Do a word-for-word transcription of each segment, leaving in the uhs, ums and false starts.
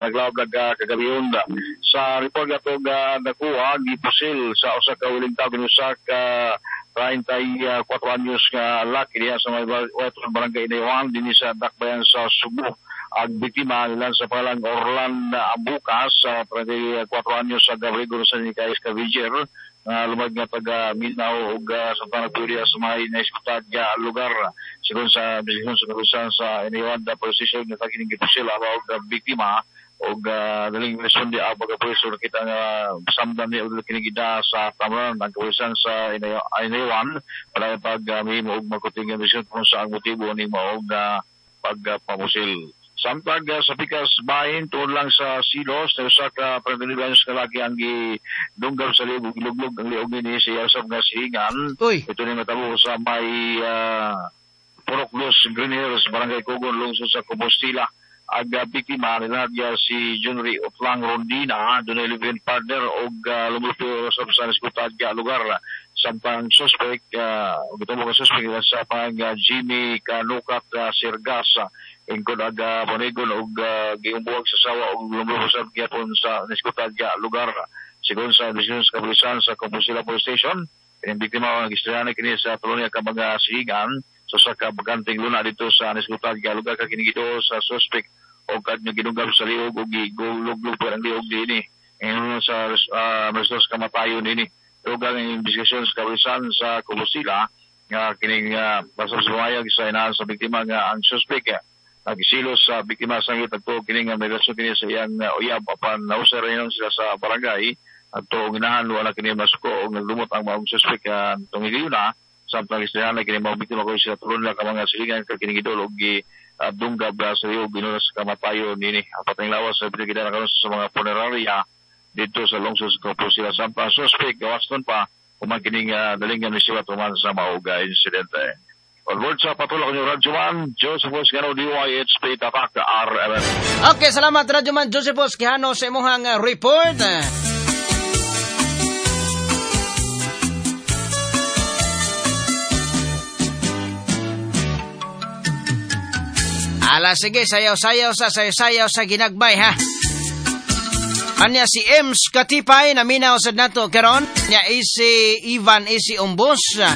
naglawag uh, kagabiyon da. Sa report nga ito uh, nakuha, gipusil sa usa ka wiling tao ginusa ka thirty-four anyos nga laki diya sa may Wetron Barangay Inayawan din sa Dakbayan sa Subo. Ang biktima nila sa pangalang Orlan Ambucas sa thirty-four anyos sa Gabriel sa Nicais Cavalier na lumag nga taga Mindanao ug uh, sa Panagpuria sa may naiskutan nga lugar. Sigon sa bisyon sa kalusan sa Inayawan da posisyon nga tagining gipusil about the biktima og uh, daling responde ang pagkapuliso kita nga samdan ni og kinigida sa tamaran ang kapulisan sa Inayawan para pag uh, mahimo og makuting nga misyon kung sa ang motibo ni maog uh, pagpamusil. Samtag uh, sa pikas bahin tuon lang sa Silos na usa ka pagdiligan sa kalaki ang gidunggaw sa liog giluglog ang liog ni siya sa nga sihingan. Ito ni matabo sa may uh, Poroklos Green Hills Barangay Cogon lungsod sa Compostela. Ang uh, biktima nila si Junri Otlang Rondina doon ay living partner og uh, lumulupyo sa sa diskutad nga lugar. Samtang suspect uh, ito mo ka suspect sa pang uh, Jimmy Kanukat uh, Sirgasa ingkod aga Bonigon og uh, giumbuwag sa sawa og lumulupyo gyapon sa diskutad nga lugar. Sigon sa Division sa Kapulisan sa Compostela Police Station, ang biktima ang gistriyana kini sa Polonia ka mga sihingan so sa kabaganting luna dito sa diskutad nga lugar ka kinigito sa suspect o kad nga ginugab sa liog o gigulog-lug pero ang liog din ngayon sa uh, Maristos Kamatayon din tugang ang investigasyon sa Kapulisan sa Compostela nga kining uh, basang sumayag sa inahan sa biktima nga ang suspect uh, nagisilos sa biktima sa ngit agto kining nga may rason kini sa iyang uh, uyab apan nausay rin sila sa barangay agto ginahan wala kini masuko o naglumot ang maong suspect uh, tungigiyo na samtang istrihan na kini maong biktima ko sila tulon lang ka mga silingan ka kining idol o gi Uh, dunggab sa iyo ginunas kamatayo nini apat ang lawas sa pinagida na karon sa mga funeraria dito sa lungsod sa Compostela sampa suspect gawaston pa kumakining uh, dalingan ni sila tuman sa mauga insidente. Onward sa patuloy ko yung Radyoman Joseph Oscano D Y H P Tapak R M N. Okay, salamat Radyoman Joseph Oscano sa imuhang uh, report. Ala, sige, sayaw-sayaw sa sayaw-sayaw sa ginagbay, ha? Anya si Ems Katipay, naminaw sa nato karon nya isi Ivan isi Umbos.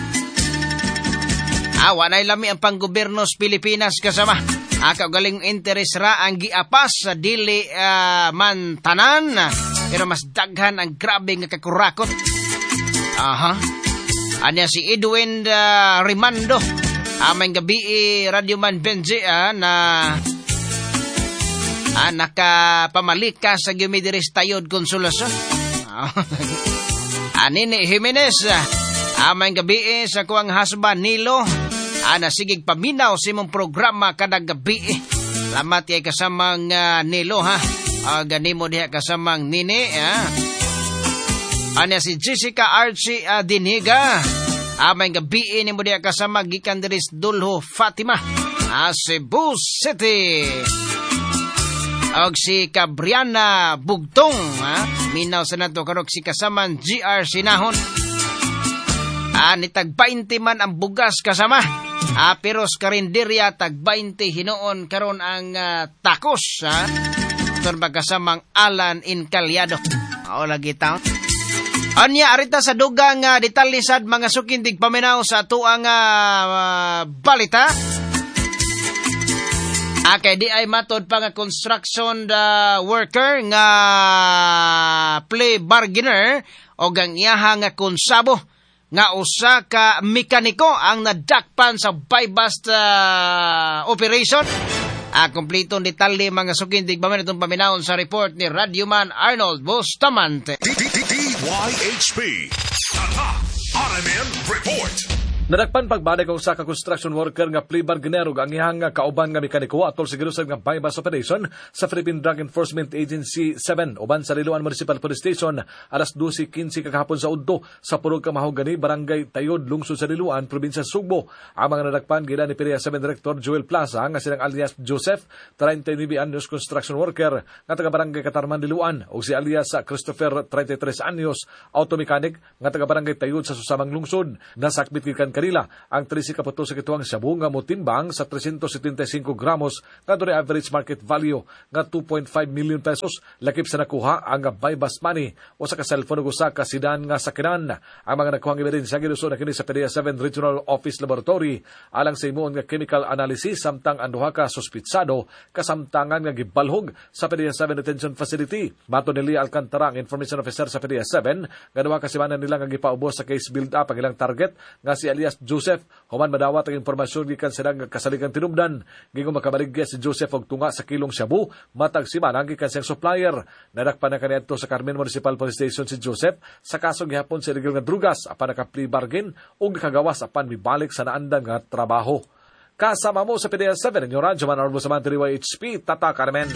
Awa na ilami ang panggoberno sa Pilipinas kasama. Akaw galing interes ra ang giapas sa dili uh, man tanan. Pero mas daghan ang grabe nga kakurakot. Aha. Anya si Edwin uh, Rimando. Aming gabi eh, Radio Man Benji ah, na ah, nakapamalik sa Gumidiris Tayod Konsolasyon. Anini Jimenez, ah, aming gabi eh, sa kuwang husband Nilo, ah, nasigig paminaw sa imong programa kada gabi eh. Lamat kay kasamang uh, Nilo ha, ah, ganimo diha kasamang Nini. Ah. Ano si Jessica Archie uh, Diniga. Amay gabi ni mo diya kasama gikan diris Dulho Fatima a Cebu City. Og si Cabriana Bugtong ha? Minaw sa nato karok si kasaman G R Sinahon. Ah, ni tag twenty man ang bugas kasama. Ah, pero sa karinderya tag twenty hinoon karon ang uh, takos ha. Tur magkasamang Alan Incalyado. Mao lagi taon. Anya arita sa dugang uh, detalisad mga sukindig paminaw sa tuang uh, balita. Akay di ay matod pa nga construction uh, worker nga play bargainer o gang iyaha nga konsabo nga usa ka mekaniko ang nadakpan sa bypass uh, operation. Ah, kompletong detalye mga sukindig paminaw itong paminaw sa report ni Radyoman Arnold Bustamante. D Y H P Tatak R M N Report. Nadakpan pagbalik ang usa ka construction worker nga plea bargainer ug ang iyang kauban nga mekaniko atol sa gilusad nga bypass operation sa Philippine Drug Enforcement Agency seven uban sa Liloan Municipal Police Station alas twelve fifteen kahapon sa udto sa purog ka Mahogany, Barangay Tayod, lungsod sa Liloan, probinsya Sugbo. Ang mga nadakpan gila ni Perea seven Director Joel Plaza nga silang alias Joseph, thirty-nine anyos construction worker nga taga Barangay Katarman, Liloan, ug si alias Christopher, thirty-three anyos auto mechanic nga taga Barangay Tayod sa susamang lungsod. Nasakbit gikan kanila ang trisi kaputo sa kituang shabu nga motimbang sa three hundred seventy-five gramos nga doon average market value nga two point five million pesos. Lakip sa nakuha ang buy basmani o sa ka-cellphone o sa kasidan nga sakinan. Ang mga nakuhang ebidensya ginuso na kini sa P D E A seven Regional Office Laboratory alang sa imuon nga chemical analysis samtang ang duha ka suspitsado kasamtangan nga gibalhog sa P D E A seven Detention Facility. Bato ni Lia Alcantara, ang information officer sa P D E A seven, nga duha ka semana nila nga gipaubos sa case build-up ang ilang target nga si alias Joseph. Human madawat ang informasyon gikan sila nga kasaligang tinubdan. Gingo makabaligya si Joseph og tunga sa kilong shabu matag semana gikan siyang supplier. Nadakpan na kaniadto sa Carmen Municipal Police Station si Joseph sa kasong gihapon sa illegal nga drugas apan naka-plea bargain ug nakagawas apan mibalik sa naandan nga trabaho. Kasama mo sa P D E A seven, inyo radyo man armo sa Mantri Y H P, Tata Carmen.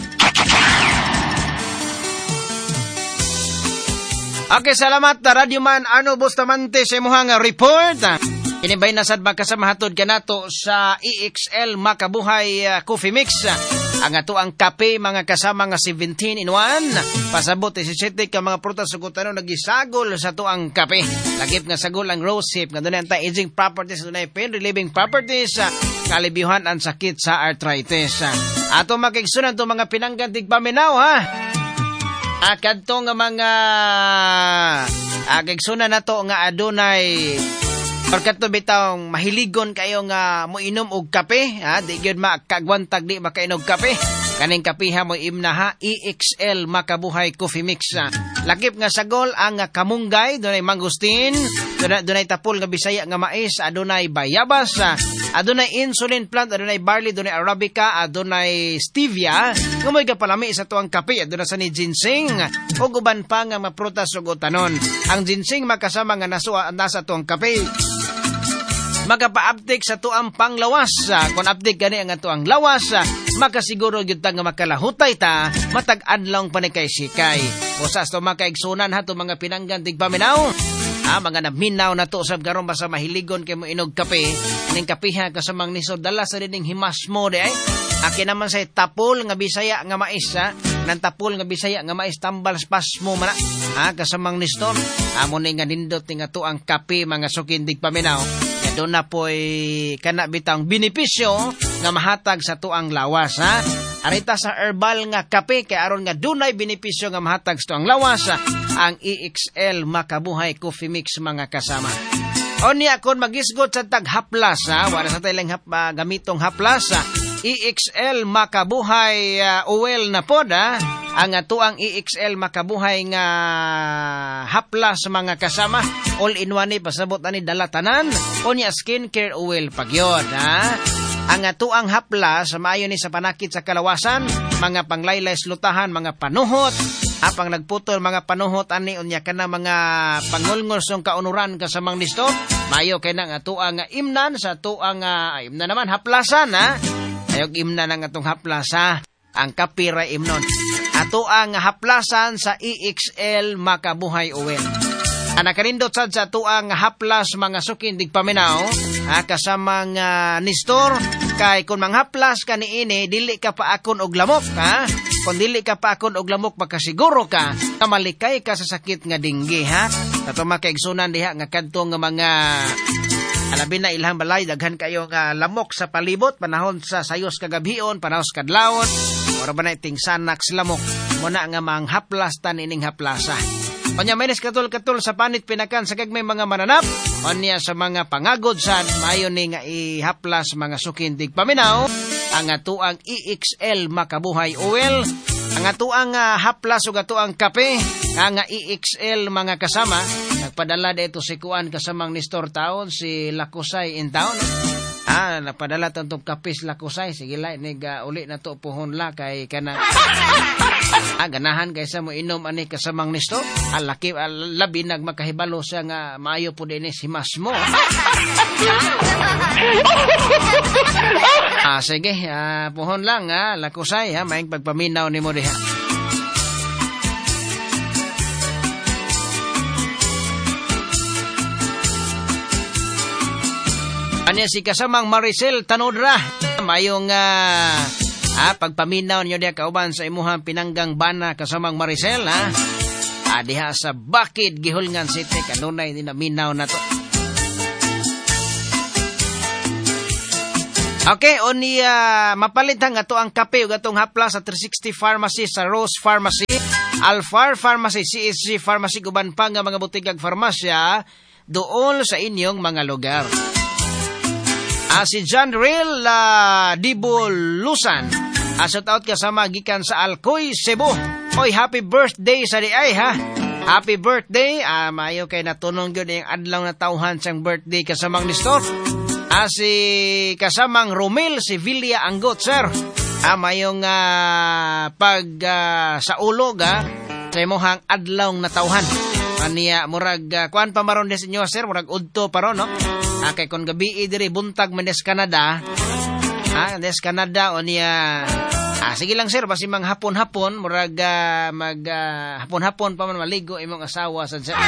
Okay, salamat na Radyo Man Arno Bustamante sa imuhang report. Inibay na sad magkasamahatod ka nato sa E X L Makabuhay uh, Coffee Mix. Ang ato ang kape mga kasama nga seventeen in one. Pasabot isisiti ka mga prutas sugutano nagisagol sa to ang kape. Lagip nga sagol ang rosehip nga doon anti-aging properties, doon ay pain relieving properties, uh, kalibyuhan ang sakit sa arthritis. Ato makigsunan to mga pinanggantig paminaw ha. Akad to nga mga agigsunan na to nga adunay Pagkat to bitang mahiligon kayo nga mo inom og kape, ha? Di gyud makagwantag di makainog kape. Kaning kapiha mo imnaha E X L Makabuhay Coffee Mix. Lakip nga sagol ang kamunggay, dunay mangustin, dunay, dunay tapol nga Bisaya nga mais, adunay bayabas, adunay insulin plant, adunay barley, dunay arabica, adunay stevia. Ngamoy ka palami sa tuang kape, adunay sa ni ginseng, ug uban pa nga maprutas ug utanon. Ang ginseng makasama nga nasuwa nasa tuang kape. Magapa-update sa tuang panglawas. Kung update gani ang tuang lawas, makasiguro gyud ta nga makalahutay ta, matag-adlaw pa ni kay sikay. Usas to makaigsunan ha to mga pinanggan tigpaminaw. Ah, mga naminaw na to usab karon basta mahiligon kay mo inog kape. Ning kapiha kasamang nisod dala sa dining himasmo de ay. Akin naman say tapol nga Bisaya nga mais ha. Nang tapol nga Bisaya nga mais tambal spasmo man ha kasamang nistor. Amo ni nga nindot nga to ang kape mga sukin tigpaminaw. Doon na po'y kana bitang benepisyo nga mahatag sa tuang lawas, ha? Arita sa herbal nga kape, kay aron nga dunay benepisyo nga mahatag sa tuang lawas, ang E X L Makabuhay Coffee Mix mga kasama. O niya, kung magisgot sa tag-haplas, ha? Wala sa tayong hap, uh, gamitong haplas, ha? E X L Makabuhay uh, Oil na pod, ha? Ang atuang E X L Makabuhay nga haplas mga kasama. All-in-one ni pasabot ani dalatanan. O niya skincare oil pagyod, ha? Ang atuang haplas maayo ni sa panakit sa kalawasan, mga panglaylay lutahan, mga panuhot, apang nagputol mga panuhot ani unya kana mga pangulngos ng kaunuran kasamang nisto. Maayo kay nang atuang imnan sa atuang uh, imnan naman haplasan, ha? Ayog imnan ang atong haplasa, ang kapira imnon. Ato ang haplasan sa E X L Makabuhay Oil. Anakarindot sad sa ato ang haplas mga sukin digpaminaw, ah, kasamang uh, nistor, kay kung manghaplas ka niini, dili ka pa akon og lamok, ha? Kung dili ka pa akon og lamok, makasiguro ka, kamalikay ka sa sakit nga dinggi, ha? Ato makaigsunan diha nga kadto nga mga alabi na ilhang balay, daghan kayo nga lamok sa palibot, panahon sa sayos kagabion, panahon sa kadlawon, ora ba na iting sanak sa lamok, muna nga manghaplas tan ining haplasa. Onya menes katul-katul sa panit pinakan sa gagmay mga mananap, onya sa mga pangagod sad, mayo ni nga ihaplas mga sukin digpaminaw, ang atuang E X L Makabuhay Oil, ang atuang uh, haplas ug atuang kape, ang E X L mga kasama. Nagpadala dito si Kuan kasamang Nestor taon, si Lakusay in town. Ah, nagpadala tantong kapis Lakusay. Sige la, nega uli na to puhon la kay kana. Ah, ganahan kaysa mo inom ani kasamang Nestor. Ah, laki, ah, labi nag makahibalo siya nga maayo po din si Masmo. Ah, sige, ah, puhon lang ha, Lakusay ha, maing pagpaminaw ni mo diha. Ano si kasamang Maricel Tanodra, mayong uh, ah, pagpaminaw niyo diha kauban sa imuhang pinanggang bana kasamang Maricel ha. Ah, diha sa Bakid Gihulngan City kanunay dinaminaw na to. Okay, o ni uh, mapalitan nga to ang kape ug atong hapla sa three sixty Pharmacy, sa Rose Pharmacy, Alfar Pharmacy, C S G Pharmacy, guban pa nga mga butikag farmasya dool sa inyong mga lugar. Ah, si John Real uh, Dibulusan, ah, shout out kasama gikan sa Alcoy, Cebu. Oy, happy birthday sa di ay ha. Happy birthday. Ah, maayo kay natunong gyud yung adlaw na tawhan sang birthday kasamang Nestor. Ah, si kasamang Romel Sevilla Anggot, sir. Ah, mayong uh, pag uh, sa ulog ah, sa imuhang adlaw na tawhan. Aniya murag uh, kuan pa maron des inyo, sir, murag udto paron, no? Ah, kay kon gabi diri buntag man des Canada. Ah, des Canada o niya. Ah, sige lang, sir, basi mang hapon-hapon murag uh, mag uh, hapon-hapon pa man maligo imong asawa sa sir.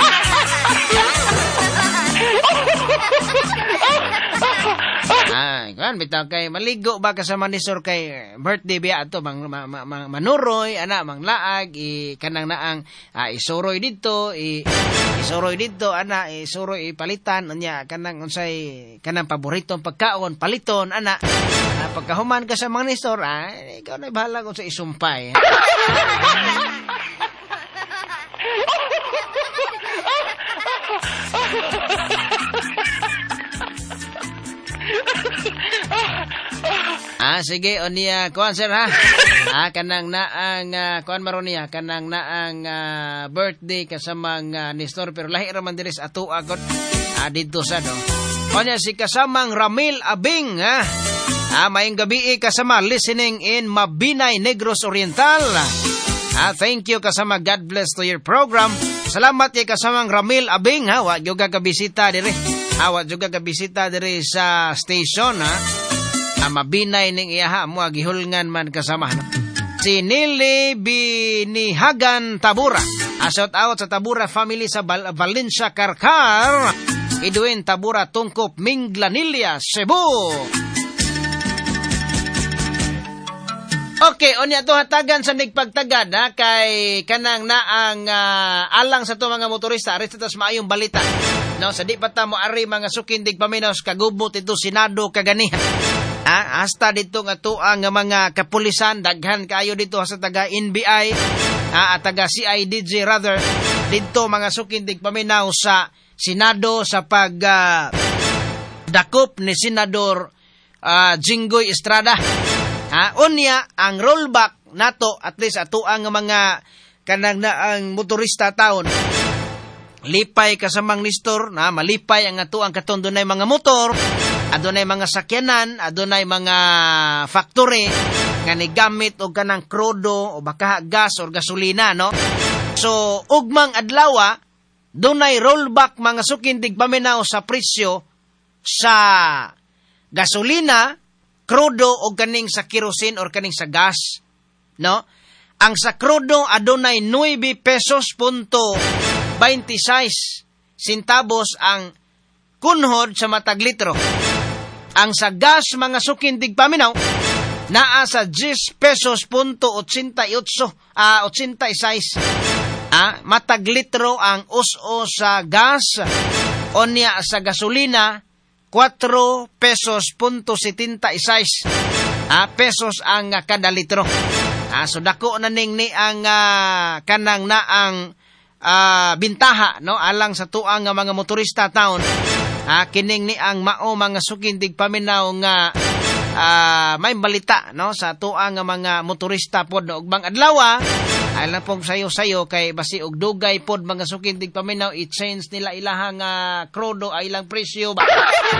Ah, kan bitaw kay maligo ba kasama ni sir kay birthday biya ato mang ma, ma, ma, manuroy ana mang laag i kanang naang ah, isuroy dito i isuroy dito ana isuroy palitan unya kanang unsay kanang paboritong pagkaon paliton ana ah, pagkahuman ka sa mga ni sir ah, ikaw na bahala kung sa isumpay. Ah, sige, o niya, kuhan sir ha. Ah, kanang naang, uh, kuhan maron niya, kanang naang uh, birthday kasamang uh, Nestor, pero lahi raman diris ato agot, ah, dito sa no. O niya, si kasamang Ramil Abing, ha. Ah, mayong gabi kasama, listening in Mabinay, Negros Oriental. Ah, thank you kasama, God bless to your program. Salamat kay kasamang Ramil Abing, ha. Wa juga kabisita diri. Ah, wa juga kabisita diri sa station, ha. Ah, mabinay ning iyaha mo gihulngan man kasama, no? Si Nili Binihagan Tabura. Ah, shout out sa Tabura family sa Val- Valencia Karkar. Edwin Tabura Tungkop Minglanilla, Cebu. Okay, onya to hatagan sa nigpagtagad ha kay kanang naang uh, alang sa to mga motorista aris tas maayong balita. No, sa di pa ta mo ari mga sukindig paminaws kagubot ito Senado kaganihan. Ah, hasta dito nga tuang nga mga kapulisan daghan kayo dito sa taga N B I, ah, taga C I D G rather dito mga sukindig paminaw sa Senado sa pag uh, dakop ni Senador uh, Jinggoy Estrada. Ah, unya ang rollback nato at least ato ang mga kanang na ang motorista taon. Lipay kasamang Nestor na malipay ang ato ang katon dunay mga motor. Adunay mga sakyanan, adunay mga factory nga nigamit og kanang krudo o baka gas or gasolina, no? So, ugmang adlaw, dunay rollback mga sukindig paminaw sa presyo sa gasolina, krudo o kaning sa kerosene or kaning sa gas, no? Ang sa krudo adunay nine pesos punto twenty-six centavos ang kunhod sa matag litro. Ang sa gas mga sukindig paminaw naa sa ten pesos punto eighty-eight ah eighty-six ah matag litro ang us-o sa gas. Onya sa gasolina four pesos punto seventy-six ah pesos ang uh, kada litro. Ah, so dako na ning ni ang uh, kanang naang uh, bintaha, no, alang sa tuang nga mga motorista taon. Ah, kining ni ang mao mga sukindig paminaw nga uh, may balita, no, sa tuang nga mga motorista pod no ugbang adlaw. Ay lang pong sayo-sayo kay basi og dugay pod mga sukindig paminaw i-change nila ilahang uh, krudo ay ilang presyo ba.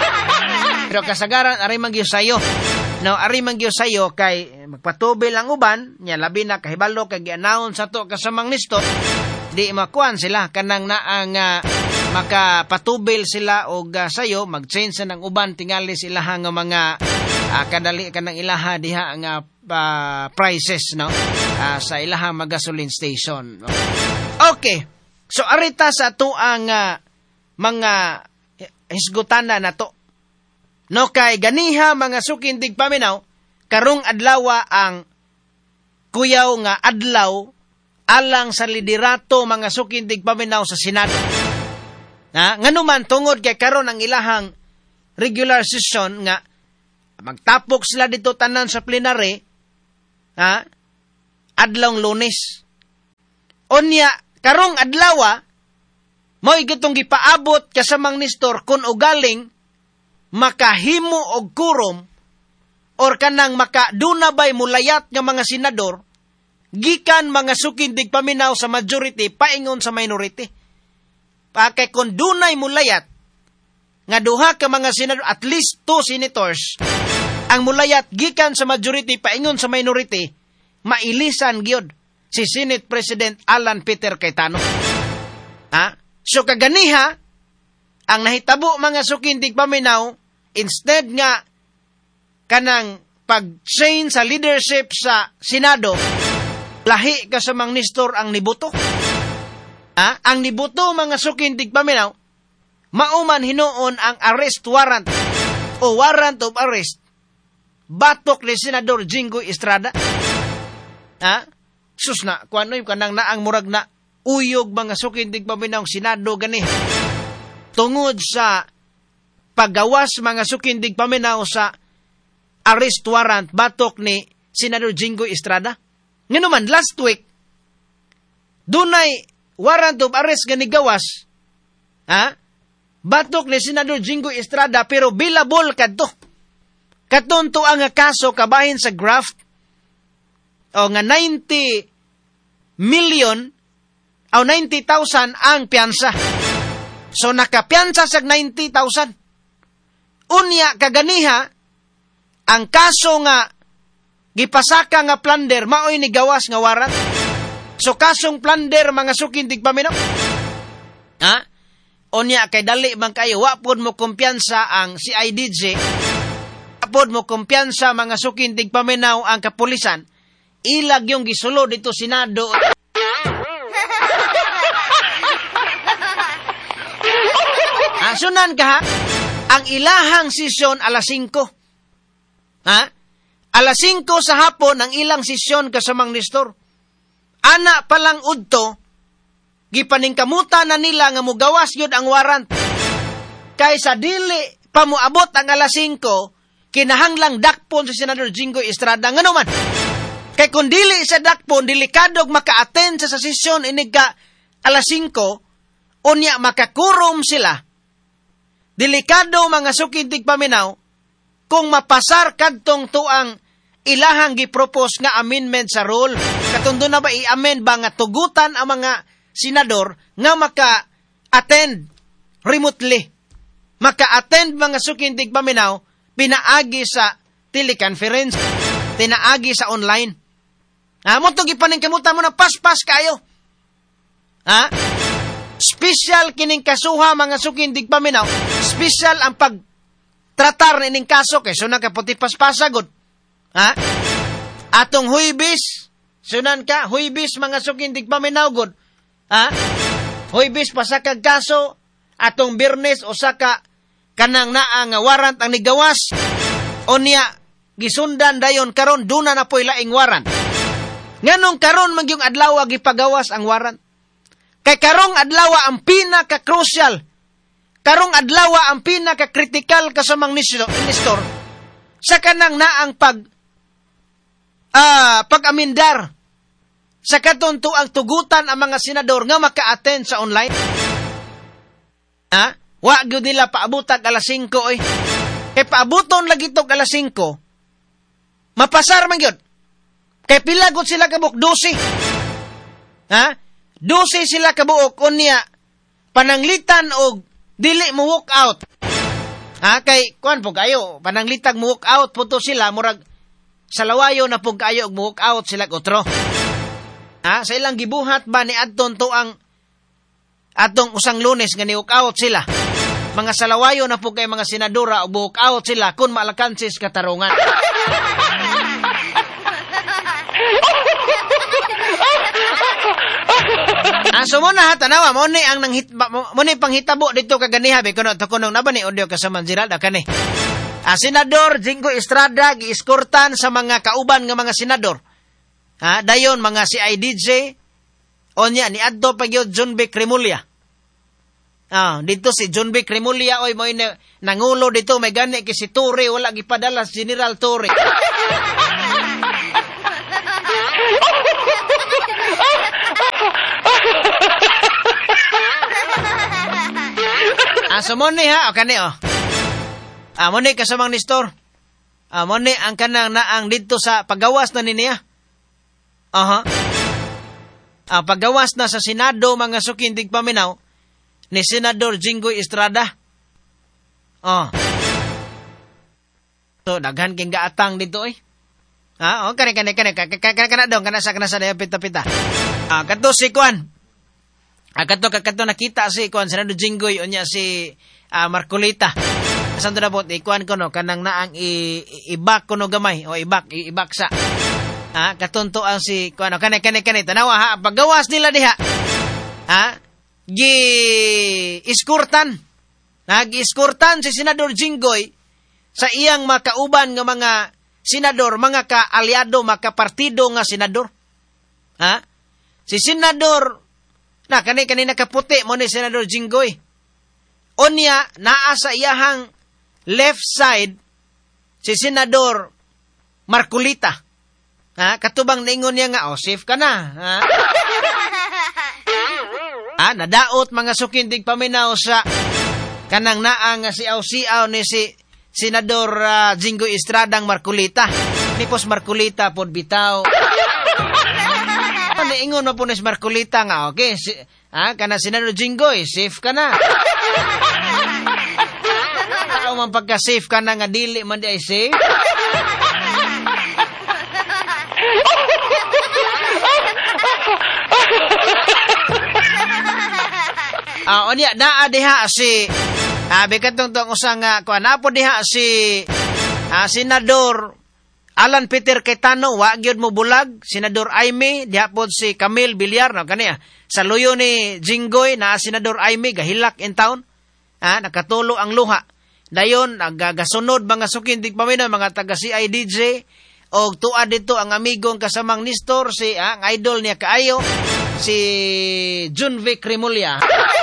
Pero kasagaran ari man gyud sayo. No, ari man gyud sayo kay magpatubil ang uban nya labi na kahibalo kay gi-announce ato kasamang Nestor di makuan sila kanang naang uh, makapatubil sila og uh, sayo mag-change na ng uban tingali sila nga mga uh, kadali kanang ilaha diha nga uh, prices, no, uh, sa ilaha mga gasoline station, no? Okay, so arita sa to ang uh, mga hisgutana na to, no, kay ganiha mga sukindig paminaw karong adlaw ang kuyaw nga adlaw alang sa liderato mga sukindig paminaw sa Senado. Na nganuman tungod kay karon ang ilahang regular session nga Magtapok sila dito tanan sa plenary, ha? Adlong Lunes. Onya, karong adlawa, mao igitong gipaabot kasamang Nestor kung ugaling makahimo og kurom or kanang makadunabay mulayat nga mga senador gikan mga sukindig paminaw sa majority paingon sa minority. Pakay kung dunay mulayat nga duha ka mga senador, at least two senators, ang mulayat gikan sa majority paingon sa minority, mailisan gyud si Senate President Alan Peter Cayetano. Ha? So kaganiha, ang nahitabo mga sukindig paminaw, instead nga kanang pag-change sa leadership sa Senado, lahi ka sa mang Nestor ang nibuto. Ha? Ang nibuto mga sukindig paminaw, mauman hinuon ang arrest warrant o warrant of arrest batok ni Senador Jinggoy Estrada. Ha? Sus na, kung ano yung kanang naang murag na uyog mga sukindig paminaw Senado gani. Tungod sa paggawas mga sukindig paminaw sa arrest warrant batok ni Senador Jinggoy Estrada. Nga naman, last week, dunay warrant of arrest gani gawas, ha? Batok ni Senador Jinggoy Estrada, pero bilabol kadto. Katunto ang kaso kabahin sa graft, o nga ninety million, o ninety thousand ang piyansa. So, nakapiyansa sa ninety thousand. Unya, kaganiha, ang kaso nga, gipasaka nga plunder, maoy ni gawas nga warrant. So, kasong plunder, mga sukindig paminaw. Ha? Unya, kay dali man kayo, wapod mo kumpiyansa ang C I D G, wapod mo kumpiyansa mga sukindig paminaw ang kapulisan, ilag yung gisulo dito Senado. Asunan ka ha? Ang ilahang sesyon alas singko. Ha? Alas singko sa hapon ang ilang sesyon kasamang Nestor. Ana palang udto, gipaningkamuta na nila nga mugawas yun ang warrant. Kaysa dili pamuabot ang alas singko, kinahanglang dakpon si Senador Jinggoy Estrada. Nga naman, kay kung dili sa dakpon, delikadog maka-attend sa sesyon inig ka alas singko, unya makakurom sila. Delikado mga sukintig paminaw, kung mapasar kadtong tuang ilahang gipropose nga amendment sa rule. Katundo na ba i-amend ba nga tugutan ang mga senador nga maka-attend remotely. Maka-attend mga sukintig paminaw, pinaagi sa teleconference, pinaagi sa online. Ha, mo itong ipaningkamutan mo na pas-pas kayo. Ha? Special kining kasuha mga sukindig paminaw. Special ang pagtratar nining kaso kay so nakaputi paspasagod. Ha? Atong Huibis, sunan ka, Huibis mga sukindig paminaw god. Ha? Huibis pasakag kaso, atong Biyernes osaka kanang naa nga warrant ang nigawas. Onya gisundan dayon karon duna na poy laing warrant. Nganong karon man yung adlaw gipagawas ang warrant. Kay karong adlaw ang pinaka-crucial, karong adlaw ang pinaka-critical kasamang Nestor sa kanang naang pag ah, pag-amindar sa katunto ang tugutan ang mga senador nga maka-attend sa online. Ha? Wa gyud nila paabutag alas singko oy. Kay paabuton lagi tok alas singko. Mapasar man gyud. Kay pila gud sila kabuk twelve. Ha? twelve sila kabuok unya pananglitan og dili mo walk out. Ha? Kay kuan po kayo pananglitag mo walk out puto sila murag sa lawayo na po kayo og mo walk out sila otro. Ha? Sa ilang gibuhat ba ni adton to ang atong usang Lunes nga ni walk out sila. Mga salawayo na po kay mga senadora og walk out sila kun malakansis katarungan. Ah, so muna ha, tanawa, mo ni ang nanghit, mo ni panghitabo dito kaganiha, be, kuno, to kunong naba ni audio kasaman Gerald, akane. Ah, Senador Jinggoy Estrada, giiskortan sa mga kauban nga mga senador. Ha, dayon, mga C I D G, onya, ni adto pa gyud John B. Cremulya. Ah, dito si John B. Cremulya, oy, mo na, nangulo dito, may gani kay si Torre, wala gipadala si General Torre. Ah, so mo ni ha, o kani o. Ah, mo ni kasamang Nestor. Ah, mo ni ang kanang naang dito sa paggawas na niya. Aha. Ah, paggawas na sa Senado, mga sukindig paminaw, ni Senador Jinggoy Estrada. Oh. So, daghan king gaatang dito eh. Ha? Oh, kani kani kani kani kani dong kana sa kana sa dayo pita-pita. Ah, kadto si Kwan. Ah, kadto kadto nakita si Kwan Senador Jinggoy unya si ah, Marcolita. Asan to na bot ikuan ko no kanang naang i, i, ibak ko no gamay o ibak i, ibak sa. Ah, katonto ang si Kwan kani kani kani tanawa ha paggawas nila diha. Ha? Gi iskurtan. Nag-iskurtan si Senador Jinggoy sa iyang makauban nga mga senador, mga ka-aliado, makapartido nga senador. Ha? Si Senador, na kani-kani nakaputi mo ni Senador Jinggoy. Onya, naa sa iyahang left side, si Senador Marcolita. Ha? Katubang naingon niya nga, oh, safe ka na. Ha? Ah, nadaot mga sukindig paminaw sa kanang naang si siaw ni si Senador uh, Jinggoy Estradang Marcolita. Ni pos Marcolita pod bitaw. Ano ingon mo po ni Marcolita nga, okay? Si, ah, kana Senador Jinggoy, safe ka na. Tao man pagka-safe ka na nga dili man di ay safe. Ah, uh, onya naa diha si ah bekatong tong usang uh, kuan apo diha si ah, Senador Alan Peter Cayetano wa gyud mo bulag, Senador Aimee diha pod si Camille Villar no kaniya. Sa luyo ni Jinggoy na Senador Aimee gahilak in town. Ah, nakatulo ang luha. Dayon nagagasunod mga sukindig paminaw mga taga C I D J og tuad dito ang amigong kasamang Nestor si ah, ang idol niya kaayo si John V. Cremulya.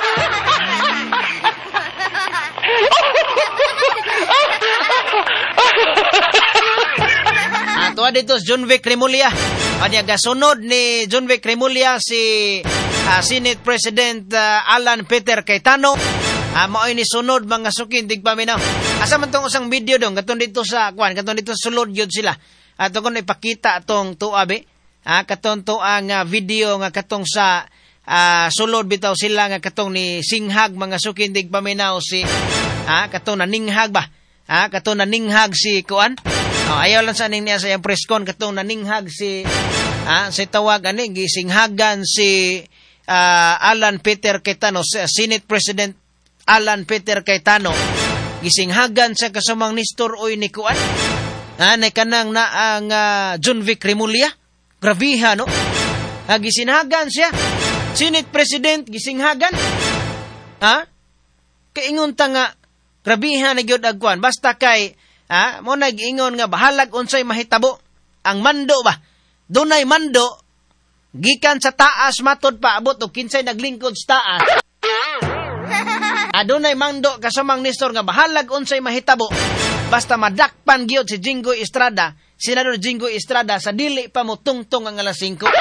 Ato dito si John V. Cremulya. Anya gasunod ni John V. Cremulya si uh, Senate President uh, Alan Peter Cayetano. Ah, uh, maoy ni sunod mga sukindig paminaw. Asa man tong usang video dong katon dito sa kwan, katon dito sulod gyud sila. Ato kon ipakita atong tuabe. Ah, katon to ang uh, video nga katong sa uh, sulod bitaw sila nga katong ni singhag mga sukindig paminaw si ah katong naninghag ba. Ah, katong naninghag si kuan. Oh, ayaw lang sa ning niya sa iyang preskon katong naninghag si ah si tawag ani gisinghagan si uh, Alan Peter Cayetano, si Senate President Alan Peter Cayetano. Gisinghagan sa kasamang Nestor oy ni kuan. Ah, nay kanang na ang uh, John V. Cremulya. Grabiha no. Ah, gisinhagan siya. Senate President gisinghagan. Ha? Kaingon ta nga grabiha na gyud agkuan basta kay ha mo nag-ingon nga bahalag unsay mahitabo ang mando ba dunay mando gikan sa taas matod pa abot og kinsay naglingkod sa taas. Adunay mando kasamang Nestor nga bahalag unsay mahitabo basta madakpan gyud si Jinggoy Estrada, Senador Jinggoy Estrada sa dili pa mo tungtong ang alas singko.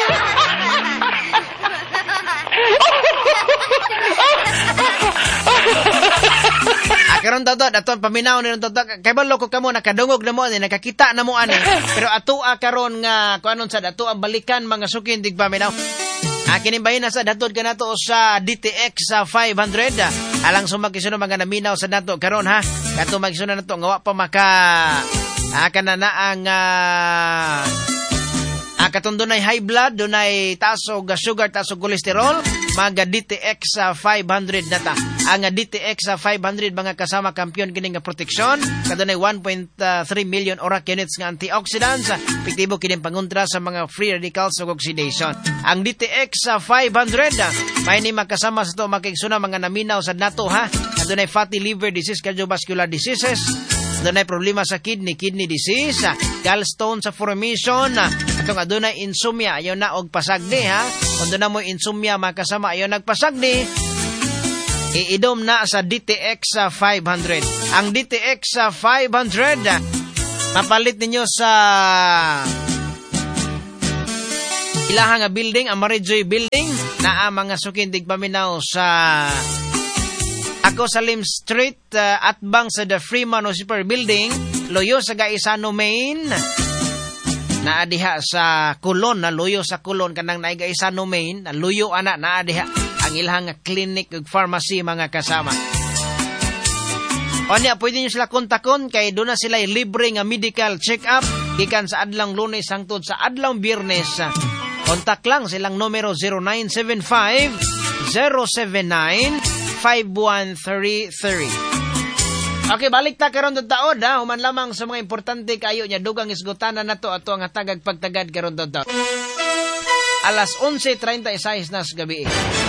Karon toto daton paminaw ni toto kay balo ko kamo nakadungog na mo ani nakakita na mo ani pero ato karon nga kuanon sa dato ang balikan mga sukin dig paminaw. Akin imbahin na sa datod kanato sa D T X sa five hundred alang sumagisunod mga naminaw sa dato karon ha kato magisunod nato nga wa pa maka akan na na ang uh, akatong dunay high blood, dunay taas og sugar, taas og kolesterol, mga D T X sa five hundred na ta. Ang D T X sa five hundred mga kasama kampiyon kini nga proteksyon, kadunay one point three million ora units nga antioxidants, epektibo kini pangontra sa mga free radicals ug oxidation. Ang D T X sa five hundred may ni makasama sa to makigsuna mga naminaw sa nato ha. Kadunay fatty liver disease, cardiovascular diseases, adunay problema sa kidney, kidney disease, gallstone sa formation, atong adunay insomnia, ayaw na og pasagdi ha. Kung doon na mo insomnia makasama, ayaw nagpasagdi. iidom na sa D T X five hundred. Ang D T X five hundred, mapalit ninyo sa ilahang nga building, ang Marijoy Building, na ang mga sukindig paminaw sa Ako Salim Street, uh, atbang sa The Freeman o Super Building, loyo sa Gaisano, Maine. Naadiha sa Kulon, na loyo sa Kulon, kanang na Gaisano, Maine, na loyo ana, naadiha ang ilang clinic ug pharmacy, mga kasama. O niya, pwede nyo sila kontakon, kay doon na sila libre nga medical check-up, gikan sa adlang Lunes hangtod sa adlang Biyernes. Kontak lang silang numero zero nine seven five, zero seven nine, five one three three. Okay, balik ta karon ta taon ha, human lamang sa mga importante kayo nya dugang isgutanan nato ato ang hatagag pagtagad karon ta taon. Alas onse treinta y seis na sa gabi.